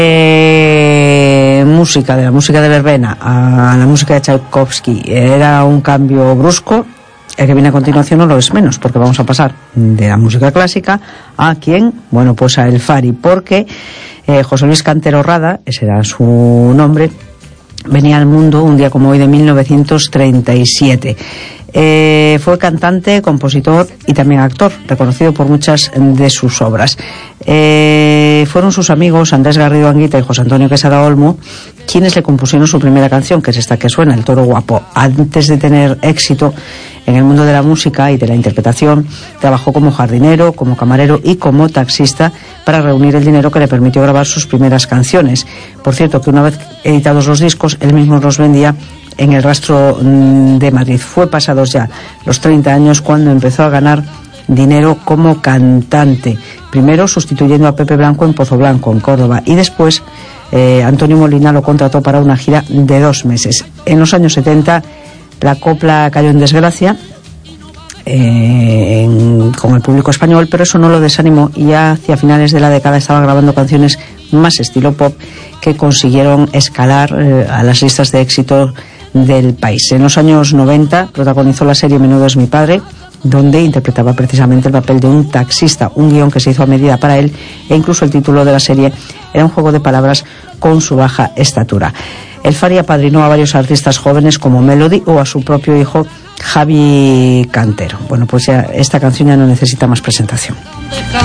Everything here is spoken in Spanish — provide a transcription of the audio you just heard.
Música, de la música de verbena a la música de Tchaikovsky era un cambio brusco. El que viene a continuación no lo es menos, porque vamos a pasar de la música clásica a ¿quién? Bueno, pues a el Fari, porque José Luis Cantero Rada, ese era su nombre, venía al mundo un día como hoy de 1937. Fue cantante, compositor y también actor, reconocido por muchas de sus obras. Fueron sus amigos Andrés Garrido Anguita y José Antonio Quesada Olmo quienes le compusieron su primera canción, que es esta que suena, El Toro Guapo. Antes de tener éxito en el mundo de la música y de la interpretación, trabajó como jardinero, como camarero y como taxista para reunir el dinero que le permitió grabar sus primeras canciones. Por cierto, que una vez editados los discos, él mismo los vendía en el Rastro de Madrid. Fue pasados ya los 30 años cuando empezó a ganar dinero como cantante, primero sustituyendo a Pepe Blanco en Pozo Blanco, en Córdoba, y después Antonio Molina lo contrató para una gira de 2 meses. En los años 70 la copla cayó en desgracia con el público español, pero eso no lo desanimó y ya hacia finales de la década estaba grabando canciones más estilo pop que consiguieron escalar a las listas de éxito del país. En los años 90 protagonizó la serie Menudo es mi padre, donde interpretaba precisamente el papel de un taxista, un guión que se hizo a medida para él, e incluso el título de la serie era un juego de palabras con su baja estatura. El Fari apadrinó a varios artistas jóvenes como Melody o a su propio hijo Javi Cantero. Bueno, pues ya esta canción ya no necesita más presentación.